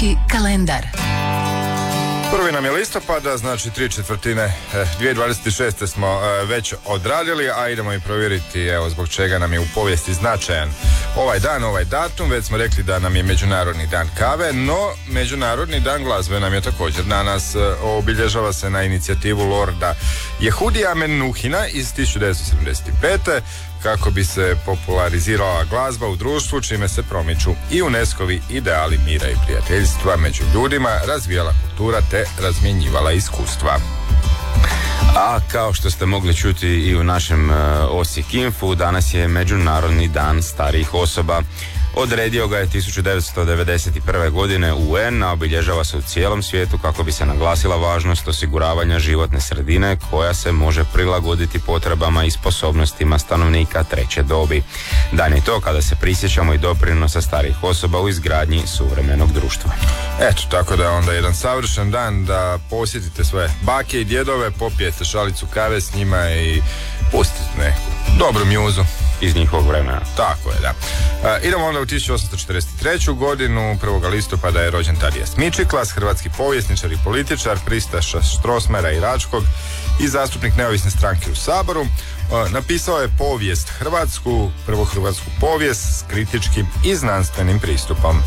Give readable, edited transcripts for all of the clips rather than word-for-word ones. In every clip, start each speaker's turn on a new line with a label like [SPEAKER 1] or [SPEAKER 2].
[SPEAKER 1] Svjetski kalendar.
[SPEAKER 2] Prvi nam je listopada, znači 3/4 2026. smo već odradili, a idemo i provjeriti evo zbog čega nam je u povijesti značajan ovaj dan, ovaj datum. Već smo rekli da nam je Međunarodni dan kave, no Međunarodni dan glazbe nam je također danas. Obilježava se na inicijativu Lorda Jehudija Menuhina iz 1975. kako bi se popularizirala glazba u društvu, čime se promiču i UNESCO-vi ideali mira i prijateljstva među ljudima, razvijala kultura te razmjenjivala iskustva.
[SPEAKER 3] A kao što ste mogli čuti i u našem Osijek Infu, danas je Međunarodni dan starijih osoba. Odredio ga je 1991. godine UN, a obilježava se u cijelom svijetu kako bi se naglasila važnost osiguravanja životne sredine koja se može prilagoditi potrebama i sposobnostima stanovnika treće dobi. Dan je to kada se prisjećamo i doprinosa starijih osoba u izgradnji suvremenog društva.
[SPEAKER 2] Eto, tako da je onda jedan savršen dan da posjetite svoje bake i djedove, popijete šalicu kave s njima i pustite neku dobru mjuzu
[SPEAKER 3] iz njihovog vremena.
[SPEAKER 2] Tako je, da. Idemo onda u 1843. godinu. 1. listopada je rođen Tadijas Mičiklas, hrvatski povjesničar i političar, pristaša Strossmayera i Račkog i zastupnik Neovisne stranke u Saboru. Napisao je povijest hrvatsku, prvu hrvatsku povijest s kritičkim i znanstvenim pristupom.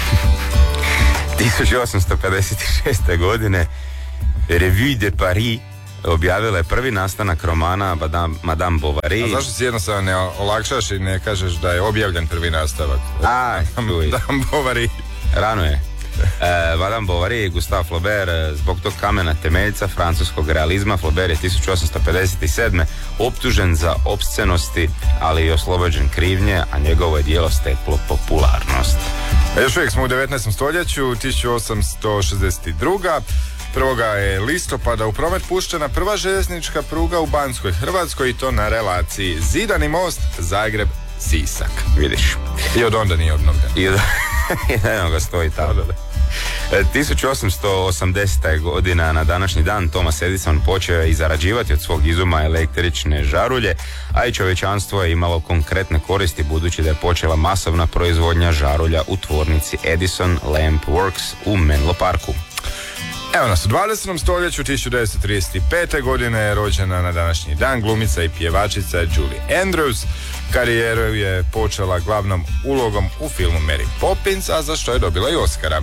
[SPEAKER 3] 1856. godine Revue de Paris objavila je prvi nastanak romana Madame Bovary.
[SPEAKER 2] A zašto si jednostavno ne olakšaš i ne kažeš da je objavljen prvi nastavak? Madame Bovary.
[SPEAKER 3] Rano je. Madame Bovary, Gustave Flaubert, zbog tog kamena temeljca francuskog realizma. Flaubert je 1857. optužen za opscenosti, ali i oslobođen krivnje, a njegovo je djelo steklo popularnost.
[SPEAKER 2] Još uvijek smo u 19. stoljeću, 1862. 1. je listopada u promet puštena prva željeznička pruga u Banskoj Hrvatskoj, i to na relaciji Zidani most, Zagreb-Sisak.
[SPEAKER 3] Vidiš.
[SPEAKER 2] I od onda nije obnovljen.
[SPEAKER 3] I jedno ga stoji tamo. 1880. godina na današnji dan Thomas Edison počeo je zarađivati od svog izuma električne žarulje, a i čovječanstvo je imalo konkretne koristi budući da je počela masovna proizvodnja žarulja u tvornici Edison Lamp Works u Menlo Parku.
[SPEAKER 2] Evo nas u 20. stoljeću, 1935. godine je rođena na današnji dan glumica i pjevačica Julie Andrews. Karijeru je počela glavnom ulogom u filmu Mary Poppins, a za što je dobila i Oscara.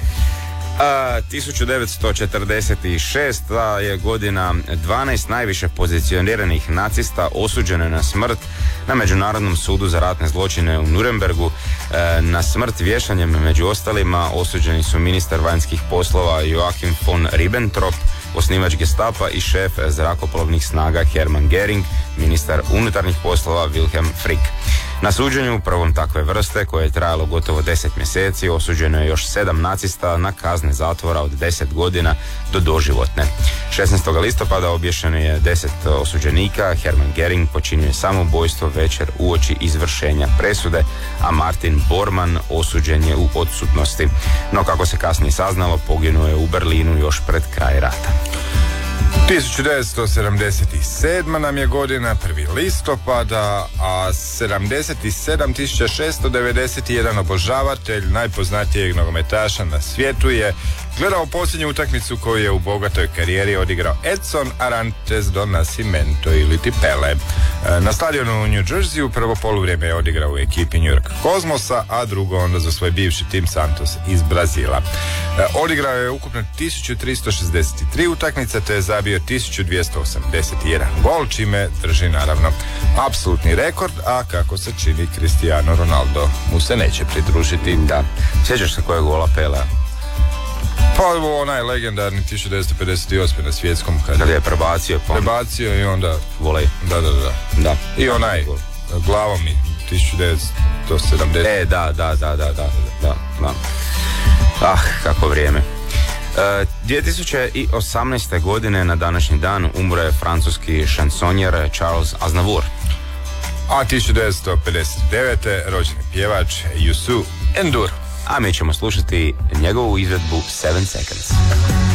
[SPEAKER 3] 1946. je godina 12 najviše pozicioniranih nacista osuđeno na smrt na Međunarodnom sudu za ratne zločine u Nurembergu. Na smrt vješanjem među ostalima osuđeni su ministar vanjskih poslova Joachim von Ribbentrop, osnivač Gestapa i šef zrakoplovnih snaga Hermann Göring, ministar unutarnjih poslova Wilhelm Frick. Na suđenju prvom takve vrste, koje je trajalo gotovo 10 mjeseci, osuđeno je još 7 nacista na kazne zatvora od 10 godina do doživotne. 16. listopada obješeno je 10 osuđenika. Hermann Göring počinio je samoubojstvo večer uoči izvršenja presude, a Martin Bormann osuđen je u odsutnosti. No, kako se kasnije saznalo, poginuo je u Berlinu još pred kraj rata.
[SPEAKER 2] 1977. nam je godina, 1. listopada, a 77.691 obožavatelj najpoznatijeg nogometaša na svijetu je gledao posljednju utakmicu koju je u bogatoj karijeri odigrao Edson Arantes do Nascimento ili Pele. Na stadionu u New Jerseyu prvo poluvrijeme je odigrao u ekipi New York Kozmosa, a drugo onda za svoj bivši tim Santos iz Brazila. Odigrao je ukupno 1363 utakmice te je zabio 1281 gol, čime drži naravno apsolutni rekord, a kako se čini Cristiano Ronaldo mu se neće pridružiti.
[SPEAKER 3] Da. Sjećaš se kojeg gola Pelea?
[SPEAKER 2] Pa onaj legendarni 1958. na svjetskom kada
[SPEAKER 3] je prebacio
[SPEAKER 2] i onda
[SPEAKER 3] volej.
[SPEAKER 2] Da. I onaj glavom i 1970.
[SPEAKER 3] Da. Kako vrijeme. 2018. godine na današnji dan umro je francuski šansonjer Charles Aznavour.
[SPEAKER 2] A 1959. rođeni pjevač Youssou N'Dour.
[SPEAKER 3] A mi ćemo slušati njegovu izvedbu 7 Seconds.